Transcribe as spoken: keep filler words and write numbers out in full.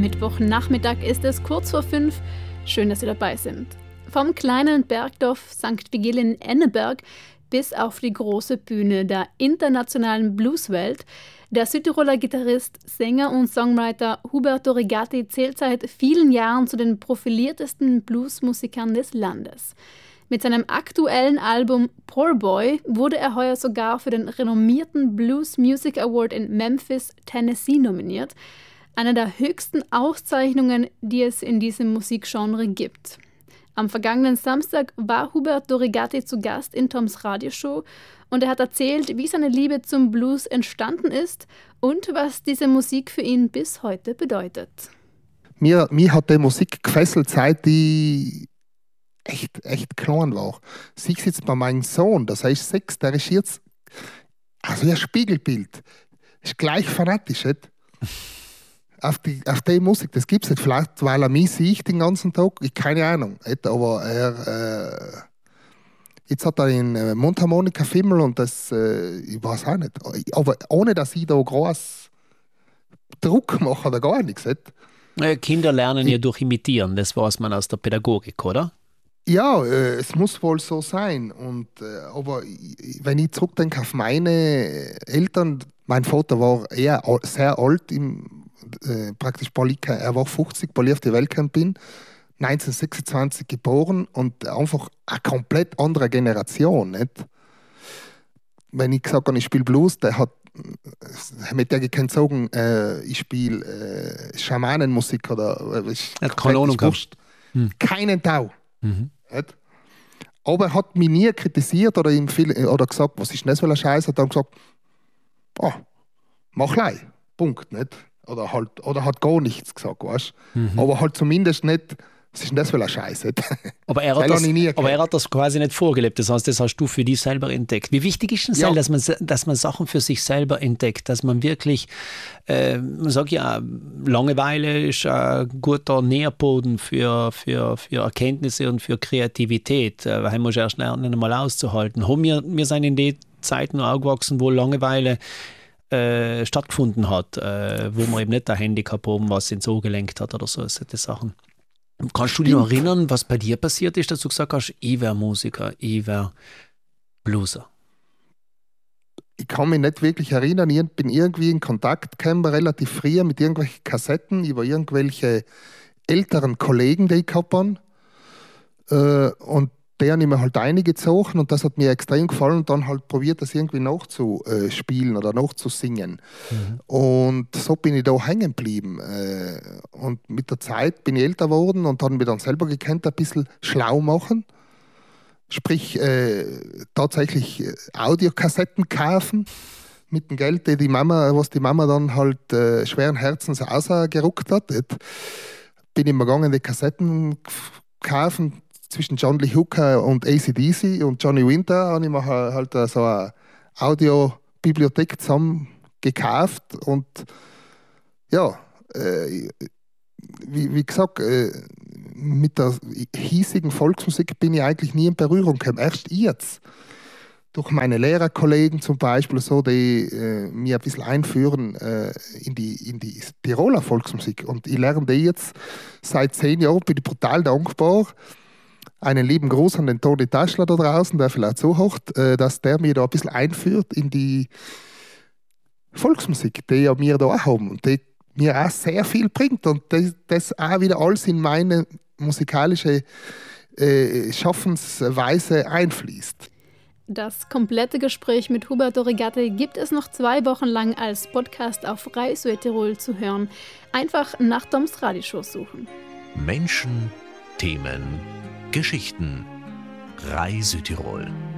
Mittwochnachmittag ist es kurz vor fünf. Schön, dass Sie dabei sind. Vom kleinen Bergdorf Sankt Vigil in Enneberg bis auf die große Bühne der internationalen Blueswelt. Der Südtiroler Gitarrist, Sänger und Songwriter Huberto Rigatti zählt seit vielen Jahren zu den profiliertesten Bluesmusikern des Landes. Mit seinem aktuellen Album Poor Boy wurde er heuer sogar für den renommierten Blues Music Award in Memphis, Tennessee nominiert. Eine der höchsten Auszeichnungen, die es in diesem Musikgenre gibt. Am vergangenen Samstag war Huberto Rigatti zu Gast in Toms Radioshow und er hat erzählt, wie seine Liebe zum Blues entstanden ist und was diese Musik für ihn bis heute bedeutet. Mir, mir hat die Musik gefesselt, seit ich echt, echt klein war. Sieh jetzt bei meinem Sohn, das heißt sechs, der ist jetzt also ein Spiegelbild. Ist gleich fanatisch, nicht? Auf die, auf die Musik, das gibt es nicht. Vielleicht, weil er mich sieht den ganzen Tag, ich keine Ahnung. Nicht? Aber er, äh, jetzt hat er einen Mundharmonika-Fimmel und das, äh, ich weiß auch nicht. Aber ohne, dass ich da groß Druck mache oder gar nichts. Nicht? Kinder lernen ich, ja durch Imitieren, das weiß man aus der Pädagogik, oder? Ja, äh, es muss wohl so sein. Und, äh, aber wenn ich zurückdenke auf meine Eltern, mein Vater war eher sehr alt im Äh, praktisch Polika, er war fünfzig, weil ich auf die Welt gekommen bin, neunzehnhundertsechsundzwanzig geboren und einfach eine komplett andere Generation. Nicht? Wenn ich gesagt habe, ich spiele Blues, der hat mit der gekannt sagen, äh, ich spiele äh, Schamanenmusik oder äh, ich, er hat keine Ahnung gehabt. Hm. Keinen Tau. Mhm. Aber er hat mich nie kritisiert oder, ihm viel, oder gesagt, was ist denn das für ein Scheiß? Er hat dann gesagt, oh, mach lei. Punkt. Nicht? Oder, halt, oder hat gar nichts gesagt, weißt mhm. Aber halt zumindest nicht, was ist denn das für ein Scheiß? Aber, er hat das, aber er hat das quasi nicht vorgelebt, das heißt, das hast du für dich selber entdeckt. Wie wichtig ist es, ja. dass, man, dass man Sachen für sich selber entdeckt, dass man wirklich, äh, man sagt ja, Langeweile ist ein guter Nährboden für, für, für Erkenntnisse und für Kreativität, weil man muss erst lernen, einmal auszuhalten. Wir, wir sind in den Zeiten aufgewachsen, wo Langeweile Äh, stattgefunden hat, äh, wo man eben nicht ein Handicap haben, was ihn so gelenkt hat oder so, solche Sachen. Kannst du dich noch erinnern, was bei dir passiert ist, dass du gesagt hast, ich wäre Musiker, ich wäre Blueser? Ich kann mich nicht wirklich erinnern, ich bin irgendwie in Kontakt gekommen, relativ früh mit irgendwelchen Kassetten über irgendwelche älteren Kollegen, die ich gehabt habe. Äh, und die habe ich mir halt eingezogen und das hat mir extrem gefallen und dann halt probiert, das irgendwie nachzuspielen oder nachzusingen. Mhm. Und so bin ich da hängen geblieben. Und mit der Zeit bin ich älter geworden und habe mich dann selber gekannt, ein bisschen schlau machen. Sprich, äh, tatsächlich Audiokassetten kaufen mit dem Geld, die die Mama, was die Mama dann halt äh, schweren Herzens ausgeruckt hat. Bin ich mir gegangen, die Kassetten kaufen. Zwischen John Lee Hooker und A C D C und Johnny Winter habe ich mir halt so eine Audiobibliothek zusammen gekauft und ja, äh, wie, wie gesagt, äh, mit der hiesigen Volksmusik bin ich eigentlich nie in Berührung gekommen. Erst jetzt, durch meine Lehrerkollegen zum Beispiel, so, die äh, mich ein bisschen einführen äh, in, die, in die Tiroler Volksmusik. Und ich lerne die jetzt seit zehn Jahren, bin ich brutal dankbar. Einen lieben Gruß an den Toni Taschler da draußen, der vielleicht so hört, dass der mir da ein bisschen einführt in die Volksmusik, die ja wir da auch haben und die mir auch sehr viel bringt und das, das auch wieder alles in meine musikalische äh, Schaffensweise einfließt. Das komplette Gespräch mit Huberto Rigatti gibt es noch zwei Wochen lang als Podcast auf Radio Südtirol zu hören. Einfach nach Toms Radioshow suchen. Menschen, Themen, Geschichten. Radio Südtirol.